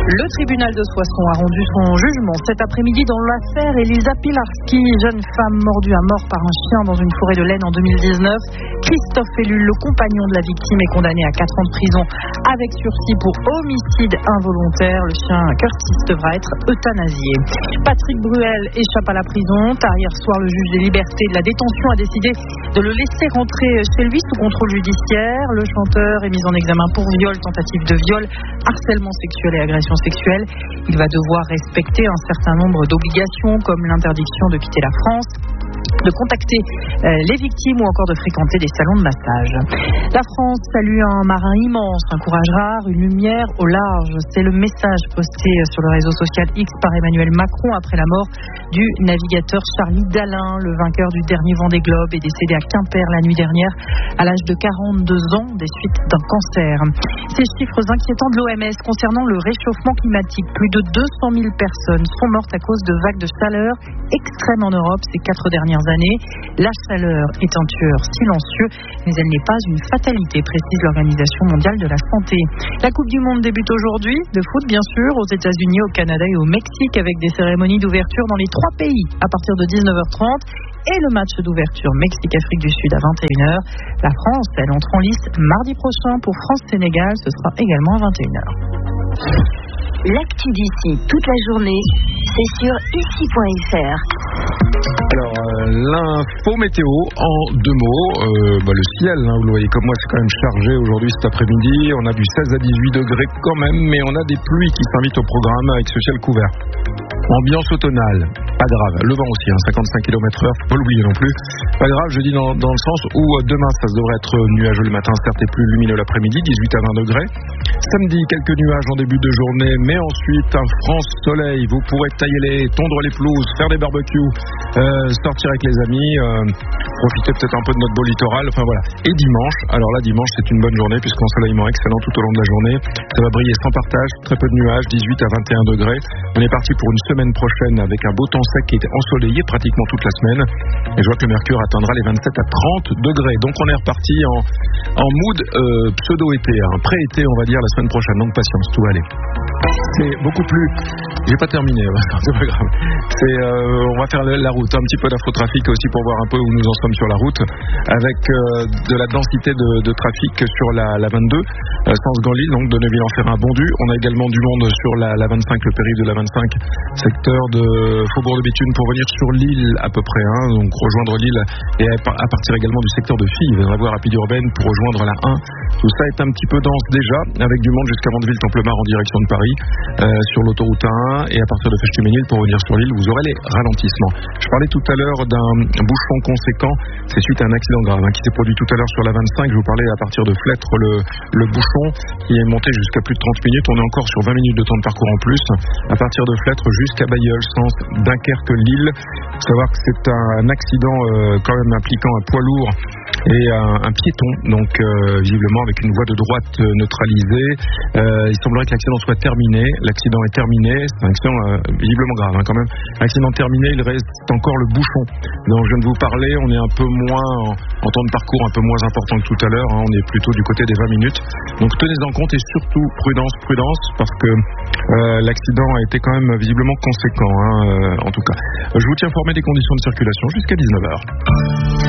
Le tribunal de Soissons a rendu son jugement cet après-midi dans l'affaire Elisa Pilarski, jeune femme mordue à mort par un chien dans une forêt de l'Aisne en 2019. Christophe Ellul, le compagnon de la victime, est condamné à 4 ans de prison avec sursis pour homicide involontaire. Le chien Curtis devra être euthanasié. Patrick Bruel échappe à la prison. Tard hier soir, le juge des libertés de la détention a décidé de le laisser rentrer chez lui sous contrôle judiciaire. Le chanteur est mis en examen pour viol, tentative de viol, harcèlement sexuel et agression sexuelle. Il va devoir respecter un certain nombre d'obligations comme l'interdiction de quitter la France, de contacter les victimes ou encore de fréquenter des salons de massage. La France salue un marin immense, un courage rare, une lumière au large. C'est le message posté sur le réseau social X par Emmanuel Macron après la mort du navigateur Charlie Dalin. Le vainqueur du dernier Vendée Globe est décédé à Quimper la nuit dernière à l'âge de 42 ans des suites d'un cancer. Ces chiffres inquiétants de l'OMS concernant le réchauffement climatique. Plus de 200 000 personnes sont mortes à cause de vagues de chaleur extrêmes en Europe ces 4 dernières années. La chaleur est un tueur silencieux, mais elle n'est pas une fatalité, précise l'Organisation mondiale de la santé. La Coupe du Monde débute aujourd'hui, de foot bien sûr, aux États-Unis, au Canada et au Mexique, avec des cérémonies d'ouverture dans les 3 pays à partir de 19h30 et le match d'ouverture Mexique-Afrique du Sud à 21h. La France, elle entre en lice mardi prochain pour France-Sénégal, ce sera également à 21h. L'actu d'ici toute la journée, c'est sur ici.fr. Alors, l'info météo en 2 mots. Le ciel, vous le voyez comme moi, c'est quand même chargé aujourd'hui cet après-midi. On a du 16 à 18 degrés quand même, mais on a des pluies qui s'invitent au programme avec ce ciel couvert. Ambiance automnale, pas grave. Le vent aussi, 55 km/h, faut pas l'oublier non plus. Pas grave, je dis dans le sens où demain, ça devrait être nuageux le matin, certes, et plus lumineux l'après-midi, 18 à 20 degrés. Samedi, quelques nuages en début de journée, mais ensuite un franc soleil. Vous pourrez tailler tondre les pelouses, faire des barbecues, sortir avec les amis, profiter peut-être un peu de notre beau littoral, enfin voilà. Et dimanche, alors là, dimanche, c'est une bonne journée, puisqu'ensoleillement excellent tout au long de la journée. Ça va briller sans partage, très peu de nuages, 18 à 21 degrés. On est parti pour une semaine prochaine avec un beau temps sec qui est ensoleillé pratiquement toute la semaine. Et je vois que le mercure atteindra les 27 à 30 degrés. Donc on est reparti en mood pseudo-été, pré-été on va dire la semaine prochaine. Donc patience, tout va aller. C'est beaucoup plus... J'ai pas terminé, c'est pas grave. On va faire la route, un petit peu d'infotrafic aussi pour voir un peu où nous en sommes sur la route, avec de la densité de trafic sur la 22, sens Grand-Lille, donc de Neuville-en-Ferrin-Bondu. On a également du monde sur la 25, le périph' de la 25, secteur de Faubourg de Béthune pour venir sur Lille à peu près, donc rejoindre Lille et à partir également du secteur de Fives, la voie rapide urbaine pour rejoindre la 1. Tout ça est un petit peu dense déjà, avec du monde jusqu'à Mandeville-Templemar en direction de Paris, sur l'autoroute 1, et à partir de Fèche-Tuménil pour venir sur Lille, vous aurez les ralentissements. Je parlais tout à l'heure d'un bouchon conséquent, c'est suite à un accident grave qui s'est produit tout à l'heure sur la 25. Je vous parlais à partir de Flêtre, le bouchon qui est monté jusqu'à plus de 30 minutes. On est encore sur 20 minutes de temps de parcours en plus, à partir de Flêtre jusqu'à Bailleul, sens Dunkerque-Lille. Il faut savoir que c'est un accident quand même impliquant un poids lourd et un piéton, donc visiblement avec une voie de droite neutralisée. Il semblerait que l'accident soit terminé. L'accident est terminé, c'est un accident visiblement grave quand même. L'accident terminé, il reste encore le bouchon dont je viens de vous parler. On est un peu moins en temps de parcours un peu moins important que tout à l'heure, on est plutôt du côté des 20 minutes. Donc tenez-en compte et surtout prudence parce que l'accident a été quand même visiblement conséquent en tout cas. Je vous tiens informé des conditions de circulation jusqu'à 19h.